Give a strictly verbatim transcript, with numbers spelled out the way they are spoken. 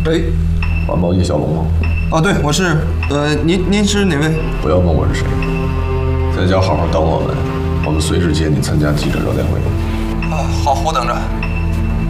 喂， 环保叶小龙吗？ 哦，对，我是。呃，您您是哪位？ 不要问我是谁，在家好好等我们，我们随时接你参加记者招待会。 啊，好，我等着。